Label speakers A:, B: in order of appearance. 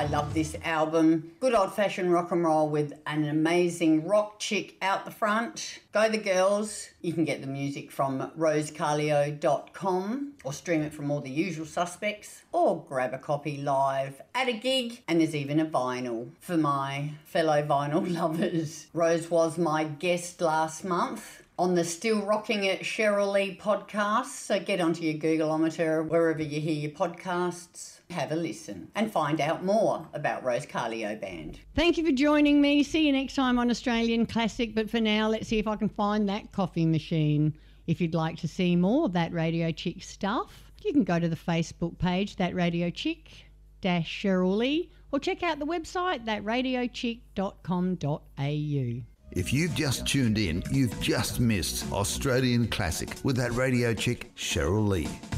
A: I love this album. Good old-fashioned rock and roll with an amazing rock chick out the front. Go the girls. You can get the music from rosecarlio.com or stream it from all the usual suspects or grab a copy live at a gig. And there's even a vinyl for my fellow vinyl lovers. Rose was my guest last month on the Still Rocking It Cheryl Lee podcast. So get onto your Googleometer, wherever you hear your podcasts, have a listen and find out more about Rose Carlio Band. Thank you for joining me. See you next time on Australian Classic. But for now, let's see if I can find that coffee machine. If you'd like to see more of That Radio Chick stuff, you can go to the Facebook page, That Radio Chick Cheryl Lee, or check out the website, thatradiochick.com.au.
B: If you've just tuned in, you've just missed Australian Classic with That Radio Chick, Cheryl Lee.